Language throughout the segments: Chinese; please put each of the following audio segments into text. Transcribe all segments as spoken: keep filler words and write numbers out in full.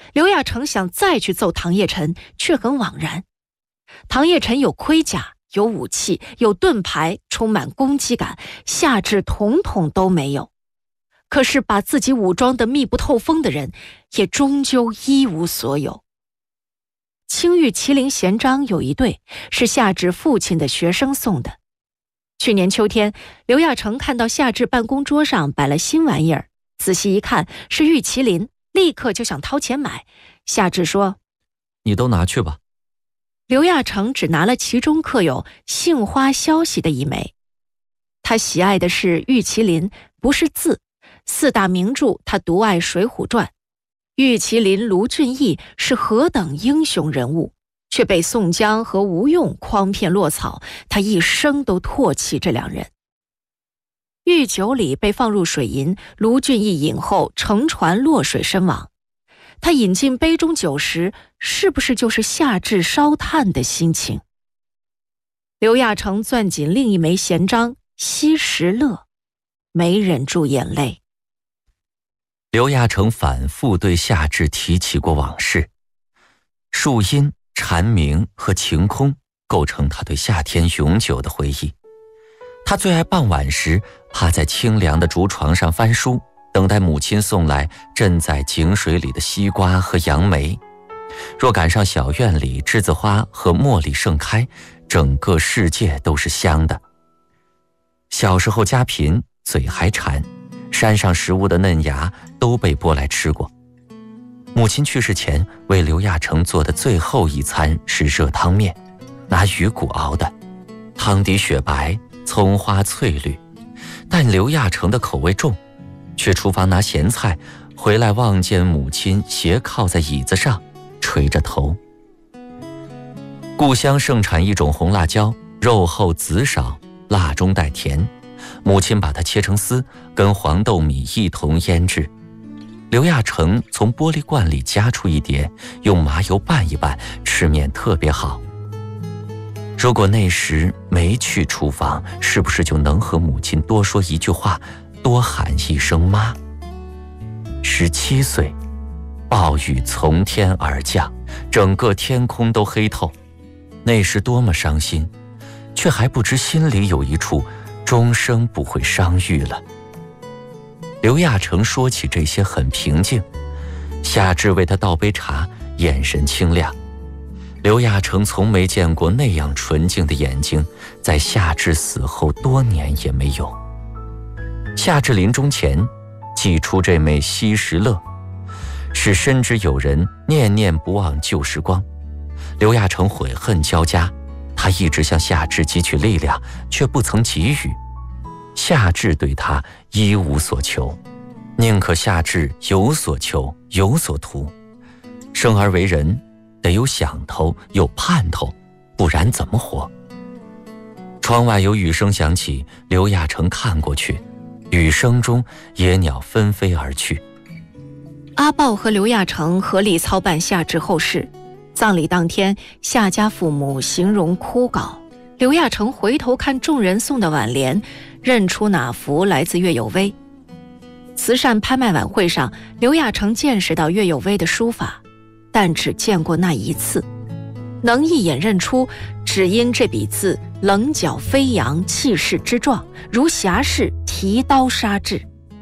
刘亚成想再去揍唐业臣，却很枉然。唐业臣有盔甲，有武器，有盾牌，充满攻击感，夏至统统都没有。可是把自己武装得密不透风的人，也终究一无所有。青玉麒麟弦章有一对，是夏至父亲的学生送的。去年秋天，刘亚成看到夏至办公桌上摆了新玩意儿，仔细一看是玉麒麟，立刻就想掏钱买。夏至说：“ 你都拿去吧。” 刘亚成只拿了其中刻有杏花消息的一枚。他喜爱的是玉麒麟，不是字。四大名著他独爱《水浒传》，玉麒麟卢俊义是何等英雄人物，却被宋江和吴用诓骗落草，他一生都唾弃这两人。玉酒里被放入水银，卢俊义饮后乘船落水身亡。他饮进杯中酒时，是不是就是夏至烧炭的心情？刘亚成攥紧另一枚弦章惜时乐，没忍住眼泪。 刘亚成反复对夏至提起过往事，树荫、蝉鸣和晴空构成他对夏天永久的回忆。他最爱傍晚时趴在清凉的竹床上翻书，等待母亲送来浸在井水里的西瓜和杨梅。若赶上小院里栀子花和茉莉盛开，整个世界都是香的。小时候家贫，嘴还馋，山上食物的嫩芽都被剥来吃过。母亲去世前为刘亚成做的最后一餐是热汤面，拿鱼骨熬的，汤底雪白，葱花翠绿，但刘亚成的口味重，去厨房拿咸菜回来，望见母亲斜靠在椅子上垂着头。故乡盛产一种红辣椒，肉厚籽少，辣中带甜，母亲把它切成丝，跟黄豆米一同腌制。刘亚成从玻璃罐里夹出一碟，用麻油拌一拌，吃面特别好。如果那时没去厨房，是不是就能和母亲多说一句话，多喊一声妈？十七岁，暴雨从天而降，整个天空都黑透。那时多么伤心，却还不知心里有一处终生不会伤愈了。刘亚成说起这些很平静，夏至为他倒杯茶，眼神清亮。刘亚成从没见过那样纯净的眼睛，在夏至死后多年也没有。夏至临终前祭出这枚惜时乐，是深知有人念念不忘旧时光。刘亚成悔恨交加，他一直向夏至汲取力量，却不曾给予。夏至对他一无所求，宁可夏至有所求，有所图。生而为人，得有想头，有盼头，不然怎么活？窗外有雨声响起，刘亚成看过去，雨声中野鸟纷飞而去。 阿豹和刘亚成合力操办夏至后事。葬礼当天，夏家父母形容枯槁。刘亚成回头看众人送的挽联，认出哪幅来自岳有薇。慈善拍卖晚会上，刘亚成见识到岳有薇的书法，但只见过那一次。能一眼认出，只因这笔字棱角飞扬，气势之壮，如侠士提刀杀至。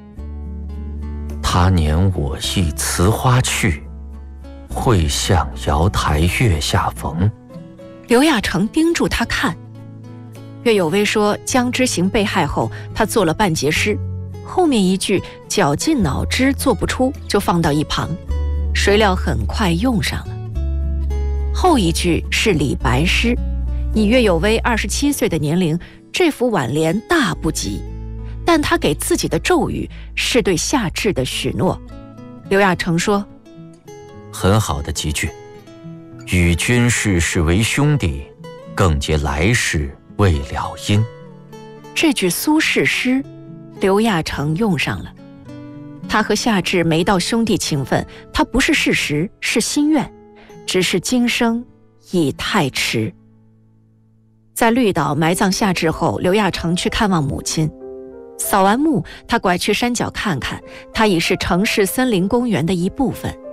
他年我忆辞花去，会向瑶台月下逢。 刘亚成盯住他看。岳有薇说江之行被害后，他做了半截诗，后面一句绞尽脑汁做不出，就放到一旁，谁料很快用上了。后一句是李白诗，以岳有薇二十七岁的年龄，这幅挽联大不及，但他给自己的咒语是对夏至的许诺。刘亚成说： 很好的几句，与君世世为兄弟，更结来世未了因。 这句苏轼诗，刘亚成用上了。他和夏至没到兄弟情分，他不是事实，是心愿，只是今生已太迟。在绿岛埋葬夏至后，刘亚成去看望母亲。扫完墓，他拐去山脚看看，它已是城市森林公园的一部分。